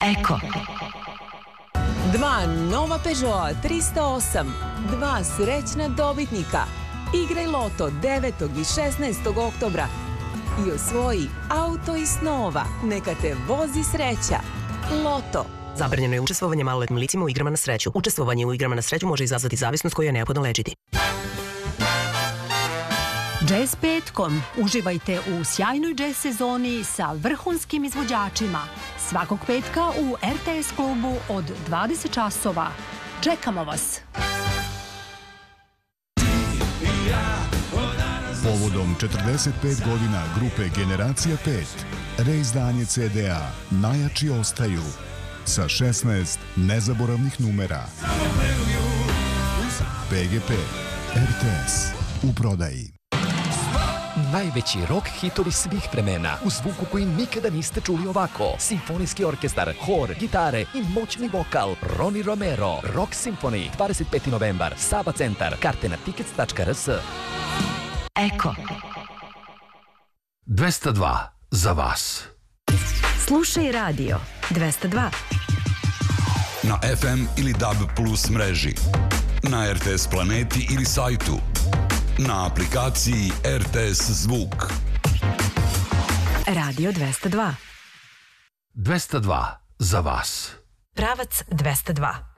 Eko. 2 nova Peugeot 308, 2 srećna dobitnika. Igraj loto 9. i 16. oktobra i osvoji auto iz snova. Neka te vozi sreća. Loto. Zabranjeno je učestvovanje maloletnim licima u igrama na sreću. Učestvovanje u igrama na sreću može izazvati zavisnost koju je neophodno lečiti. Jazz petkom. Uživajte u sjajnoj jazz sezoni sa vrhunskim izvođačima. Svakog petka u RTS klubu od 20 časova. Čekamo vas! Povodom 45 godina grupe Generacija 5, reizdanje CD-a Najjači ostaju sa 16 nezaboravnih numera. PGP, RTS, u prodaji. Najveći rock hitovi svih vremena u zvuku koji nikada niste čuli ovako. Simfonijski orkestar, hor, gitare i moćni vokal. Ronnie Romero, Rock Symphony, 25. novembar, Saba centar. Karte na tickets.rs. Eko. 202 za vas. Slušaj radio 202. Na FM ili DAB Plus mreži. Na RTS planeti ili sajtu. Na aplikaciji RTS Zvuk. Radio 202. 202 za vas. Pravac 202.